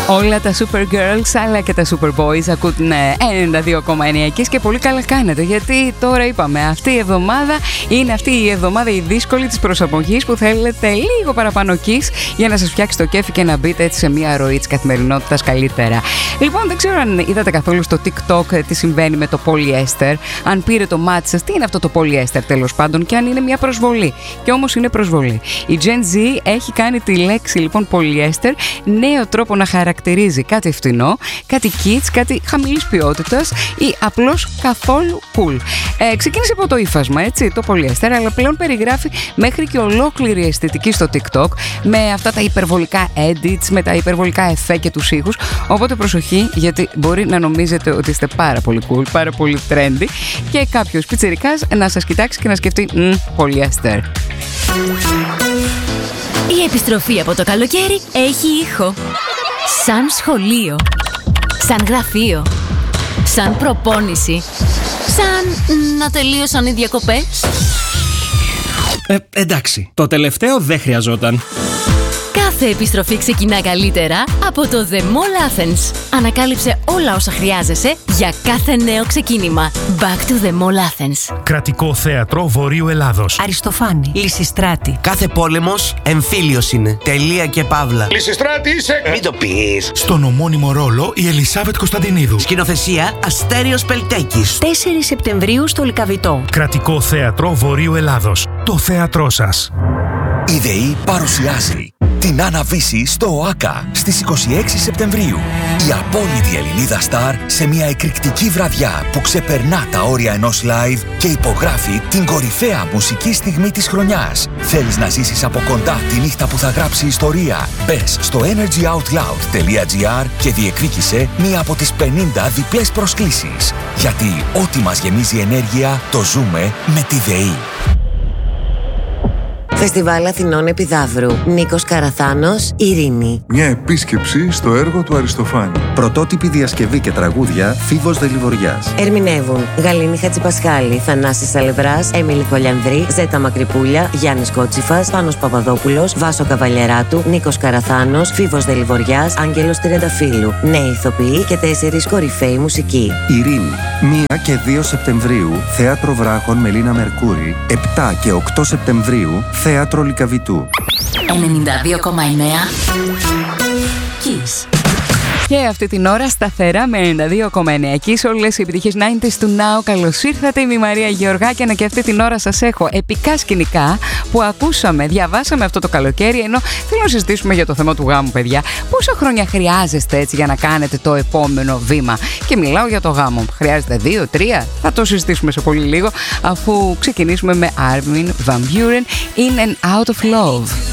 Όλα τα Supergirls αλλά και τα Superboys ακούν 92,9 και πολύ καλά κάνετε, γιατί τώρα είπαμε αυτή η εβδομάδα είναι αυτή η εβδομάδα η δύσκολη της προσαρμογής που θέλετε λίγο παραπάνω kiss για να σας φτιάξει το κέφι και να μπείτε έτσι σε μια ροή της καθημερινότητας καλύτερα. Λοιπόν, δεν ξέρω αν είδατε καθόλου στο TikTok τι συμβαίνει με το polyester, αν πήρε το μάτι σας τι είναι αυτό το polyester τέλος πάντων και αν είναι μια προσβολή. Και όμως είναι προσβολή. Η Gen Z έχει κάνει τη λέξη λοιπόν polyester νέο τρόπο να χαρακτηρίζει κάτι φτηνό, κάτι kids, κάτι χαμηλής ποιότητας ή απλώς καθόλου cool. Ξεκίνησε από το ύφασμα, έτσι, το polyester, αλλά πλέον περιγράφει μέχρι και ολόκληρη αισθητική στο TikTok με αυτά τα υπερβολικά edits, με τα υπερβολικά εφέ και τους ήχους. Οπότε προσοχή, γιατί μπορεί να νομίζετε ότι είστε πάρα πολύ cool, πάρα πολύ trendy και κάποιος πιτσιρικάς να σας κοιτάξει και να σκεφτεί polyester. Η επιστροφή από το καλοκαίρι έχει ήχο. Σαν σχολείο. Σαν γραφείο. Σαν προπόνηση. Σαν να τελείωσαν οι διακοπές. Εντάξει, το τελευταίο δεν χρειαζόταν. Κάθε επιστροφή ξεκινά καλύτερα από το The Mall Athens. Ανακάλυψε όλα όσα χρειάζεσαι για κάθε νέο ξεκίνημα. Back to the Mall Athens. Κρατικό Θέατρο Βορείου Ελλάδος. Αριστοφάνη. Λυσιστράτη. Κάθε πόλεμος εμφύλιος είναι. Τελεία και παύλα. Λυσιστράτη είσαι! Μην το πεις. Στον ομώνυμο ρόλο η Ελισάβετ Κωνσταντινίδου. Σκηνοθεσία Αστέριος Πελτέκης. 4 Σεπτεμβρίου στο Λυκαβητό. Κρατικό Θέατρο Βορείου Ελλάδος. Το θέατρό σας. Η ΔΕΗ παρουσιάζει την Άννα Βύση στο ΟΑΚΑ στις 26 Σεπτεμβρίου. Η απόλυτη Ελληνίδα στάρ σε μια εκρηκτική βραδιά που ξεπερνά τα όρια ενός live και υπογράφει την κορυφαία μουσική στιγμή της χρονιάς. Θέλεις να ζήσεις από κοντά τη νύχτα που θα γράψει ιστορία? Μπες στο energyoutloud.gr και διεκδίκησε μία από τις 50 διπλές προσκλήσεις. Γιατί ό,τι μας γεμίζει ενέργεια το ζούμε με τη ΔΕΗ. Φεστιβάλ Αθηνών Επιδαύρου. Νίκος Καραθάνος, Ειρήνη. Μια επίσκεψη στο έργο του Αριστοφάνη. Πρωτότυπη διασκευή και τραγούδια Φίβος Δελιβοριάς. Ερμηνεύουν Γαλήνη Χατζηπασχάλη, Θανάσης Σαλευράς, Έμιλη Χολιανδρή, Ζέτα Μακρυπούλια, Γιάννης Κότσιφας, Πάνος Παπαδόπουλος, Βάσο Καβαλιαράτου, Νίκος Καραθάνος, Φίβος Δελιβοριάς, Άγγελος Τριανταφύλου. Νέοι ηθοποιοί και 4 κορυφαίοι μουσικοί. Ειρήνη. 1 και 2 Σεπτεμβρίου, Θέατρο Βράχων Μελίνα Μερκούρη. 7 και 8 Σεπτεμβρίου, Θέατρο Λυκαβητού. 92,9 Kiss. Και αυτή την ώρα σταθερά με 92,9 Kiss, όλες οι επιτυχίες 90s του Now. Καλώς ήρθατε, είμαι η Μαρία Γεωργάκιανα και αυτή την ώρα σας έχω επικά σκηνικά που ακούσαμε, διαβάσαμε αυτό το καλοκαίρι, ενώ θέλω να συζητήσουμε για το θέμα του γάμου, παιδιά. Πόσα χρόνια χρειάζεστε έτσι για να κάνετε το επόμενο βήμα? Και μιλάω για το γάμο. Χρειάζεται 2, 3? Θα το συζητήσουμε σε πολύ λίγο, αφού ξεκινήσουμε με Armin van Buuren, In and Out of Love.